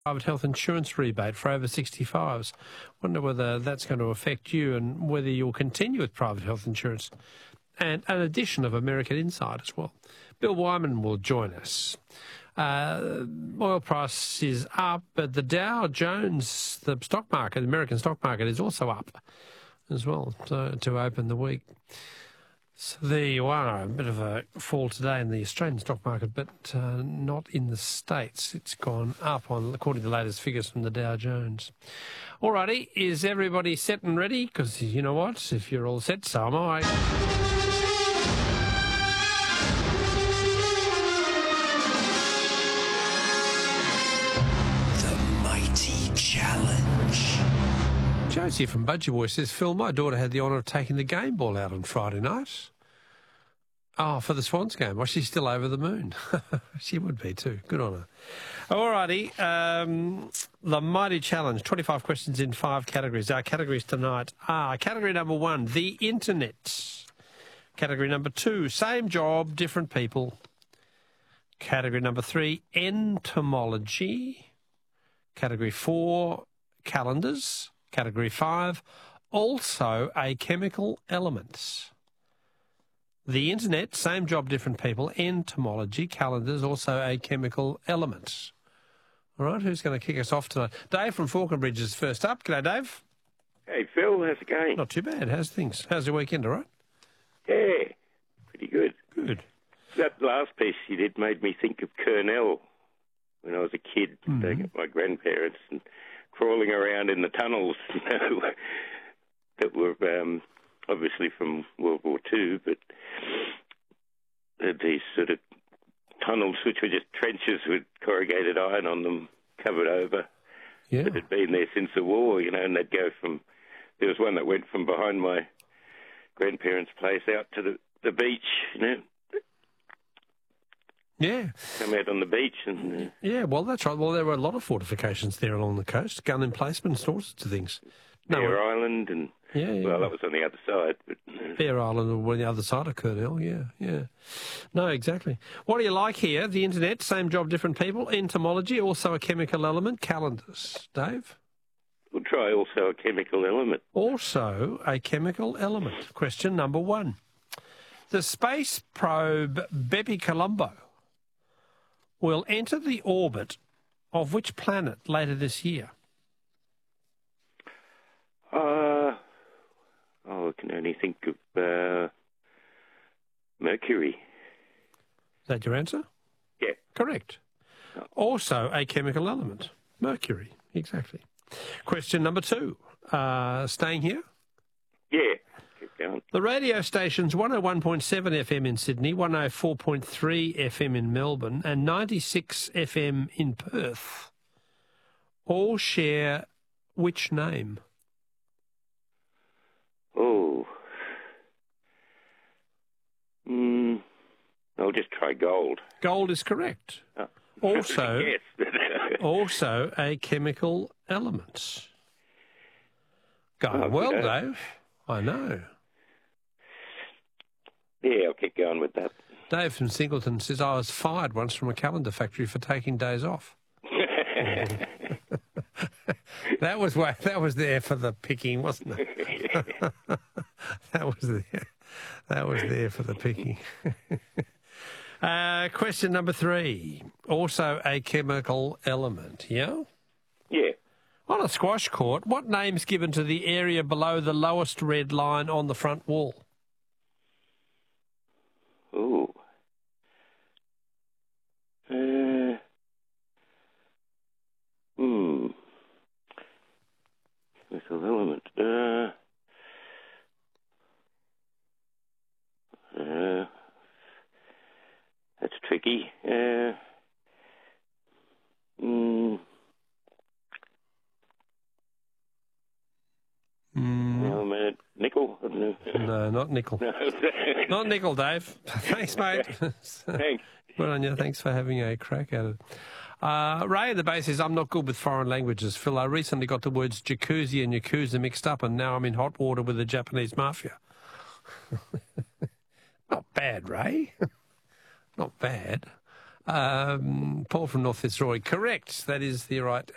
private health insurance rebate for over 65s. Wonder whether that's going to affect you and whether you'll continue with private health insurance. And an edition of American Insight as well. Bill Wyman will join us. Oil price is up, but the Dow Jones, the stock market, the American stock market, is also up as well to open the week. So there you are, a bit of a fall today in the Australian stock market, but not in the States. It's gone up according to the latest figures from the Dow Jones. Alrighty, is everybody set and ready? Because you know what, if you're all set, so am I. The Mighty Challenge. Josie from Budgie Boy says, Phil, my daughter had the honour of taking the game ball out on Friday night. Oh, for the Swans game. Well, she's still over the moon. She would be too. Good on her. Alrighty. The Mighty Challenge. 25 questions in 5 categories. Our categories tonight are category number 1, the internet. Category number 2, same job, different people. Category number 3, entomology. Category 4, calendars. Category 5, also a chemical element. The internet, same job, different people. Entomology, calendars, also a chemical element. All right, who's going to kick us off tonight? Dave from Falconbridge is first up. G'day, Dave. Hey, Phil, how's it going? Not too bad. How's things? How's the weekend, all right? Yeah, pretty good. Good. That last piece you did made me think of Kurnell when I was a kid, staying at my grandparents and crawling around in the tunnels that were obviously from World War II, but these sort of tunnels which were just trenches with corrugated iron on them, covered over, that had been there since the war, and they'd go from... There was one that went from behind my grandparents' place out to the beach, Yeah. Come out on the beach and... Yeah, well, that's right. Well, there were a lot of fortifications there along the coast, gun emplacements, all sorts of things. Bear Island and... Well, that was on the other side. But, Bear Island was on the other side of Kurnell, yeah. No, exactly. What do you like here? The internet, same job, different people. Entomology, also a chemical element. Calendars. Dave? We'll try also a chemical element. Also a chemical element. Question number 1. The space probe Bepi Colombo will enter the orbit of which planet later this year? I can only think of Mercury. Is that your answer? Yeah. Correct. Also a chemical element. Mercury, exactly. Question number 2. Staying here? Yeah. Keep going. The radio stations 101.7 FM in Sydney, 104.3 FM in Melbourne and 96 FM in Perth all share which name? Oh. I'll just try Gold. Gold is correct. Oh. Also, yes. also a chemical element. Going well, Dave. I know. Yeah, I'll keep going with that. Dave from Singleton says, I was fired once from a calendar factory for taking days off. That was there for the picking, wasn't it? That was there for the picking. Question number 3. Also a chemical element, yeah? Yeah. On a squash court, what name's given to the area below the lowest red line on the front wall? Ooh. Chemical element. That's tricky. Nickel? No, not nickel. Not nickel, Dave. Thanks, mate. Thanks. Good on you. Thanks for having a crack at it. Ray in the base says, I'm not good with foreign languages, Phil. I recently got the words jacuzzi and yakuza mixed up, and now I'm in hot water with the Japanese mafia. Not bad, Ray. Not bad. Paul from North Fitzroy. Correct. That is the right